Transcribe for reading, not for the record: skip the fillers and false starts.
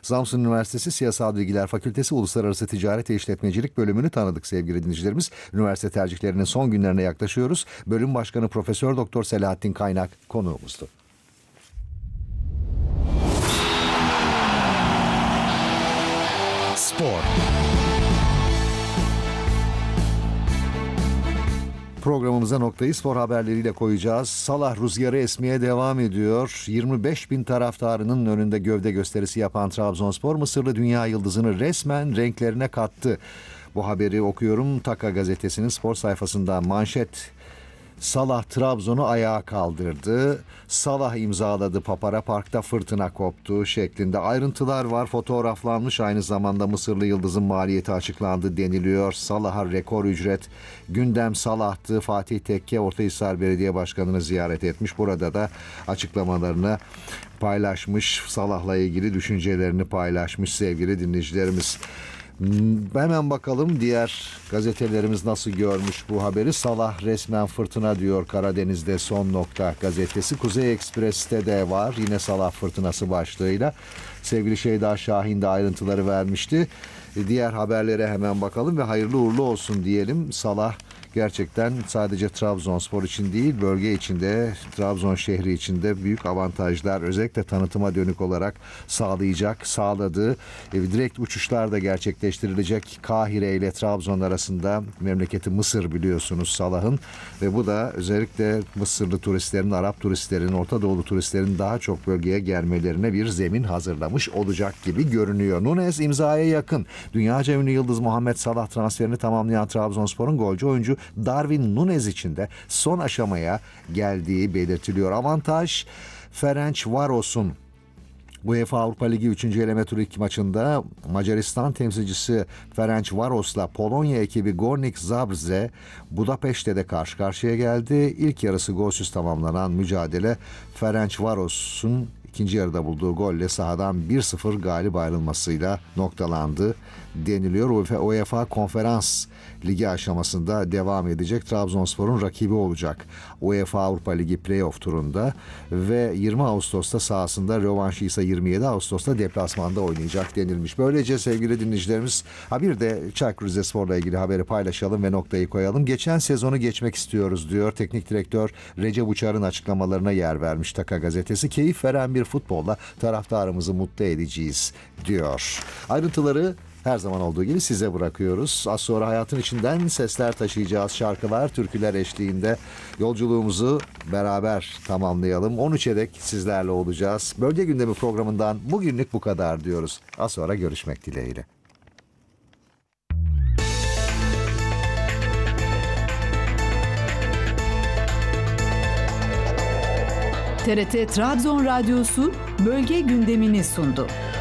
Samsun Üniversitesi Siyasal Bilgiler Fakültesi Uluslararası Ticaret ve İşletmecilik bölümünü tanıdık sevgili dinleyicilerimiz. Üniversite tercihlerinin son günlerine yaklaşıyoruz. Bölüm Başkanı Profesör Doktor Selahattin Kaynak konuğumuzdu. Spor. Programımıza noktayı spor haberleriyle koyacağız. Salah rüzgarı esmeye devam ediyor. 25 bin taraftarının önünde gövde gösterisi yapan Trabzonspor, Mısırlı dünya yıldızını resmen renklerine kattı. Bu haberi okuyorum Taka gazetesinin spor sayfasında. Manşet: Salah Trabzon'u ayağa kaldırdı. Salah imzaladı, Papara Park'ta fırtına koptu şeklinde ayrıntılar var. Fotoğraflanmış, aynı zamanda Mısırlı yıldızın maliyeti açıklandı deniliyor. Salah'a rekor ücret. Gündem Salah'tı. Fatih Tekke Ortahisar Belediye Başkanı'nı ziyaret etmiş. Burada da açıklamalarını paylaşmış. Salah'la ilgili düşüncelerini paylaşmış sevgili dinleyicilerimiz. Hemen bakalım diğer gazetelerimiz nasıl görmüş bu haberi. Salah resmen fırtına diyor Karadeniz'de Son Nokta gazetesi. Kuzey Ekspres'te de var yine Salah fırtınası başlığıyla. Sevgili Şeyda Şahin de ayrıntıları vermişti. Diğer haberlere hemen bakalım ve hayırlı uğurlu olsun diyelim. Salah gerçekten sadece Trabzonspor için değil, bölge içinde, Trabzon şehri içinde büyük avantajlar, özellikle tanıtıma dönük olarak sağladı. Direkt uçuşlar da gerçekleştirilecek. Kahire ile Trabzon arasında, memleketi Mısır biliyorsunuz Salah'ın, ve bu da özellikle Mısırlı turistlerin, Arap turistlerin, Orta Doğulu turistlerin daha çok bölgeye gelmelerine bir zemin hazırlamış olacak gibi görünüyor. Nunez imzaya yakın. Dünyaca ünlü yıldız Muhammed Salah transferini tamamlayan Trabzonspor'un golcü oyuncu Darwin Nunez için de son aşamaya geldiği belirtiliyor. Avantaj Ferencvaros'un. UEFA Avrupa Ligi 3. eleme turu ilk maçında Macaristan temsilcisi Ferencvaros'la Polonya ekibi Gornik Zabrze Budapeşte'de de karşı karşıya geldi. İlk yarısı golsüz tamamlanan mücadele Ferencvaros'un ikinci yarıda bulduğu golle sahadan 1-0 galip ayrılmasıyla noktalandı deniliyor. UEFA Konferans Ligi aşamasında devam edecek. Trabzonspor'un rakibi olacak UEFA Avrupa Ligi playoff turunda ve 20 Ağustos'ta sahasında, rövanşı ise 27 Ağustos'ta deplasmanda oynayacak denilmiş. Böylece sevgili dinleyicilerimiz, bir de Çaykur Rizespor'la ilgili haberi paylaşalım ve noktayı koyalım. Geçen sezonu geçmek istiyoruz diyor teknik direktör Recep Uçar'ın açıklamalarına yer vermiş Taka gazetesi. Keyif veren bir futbolla taraftarımızı mutlu edeceğiz diyor. Ayrıntıları her zaman olduğu gibi size bırakıyoruz. Az sonra hayatın içinden sesler taşıyacağız. Şarkılar, türküler eşliğinde yolculuğumuzu beraber tamamlayalım. 13'e dek sizlerle olacağız. Bölge Gündemi programından bugünlük bu kadar diyoruz. Az sonra görüşmek dileğiyle. TRT Trabzon Radyosu bölge gündemini sundu.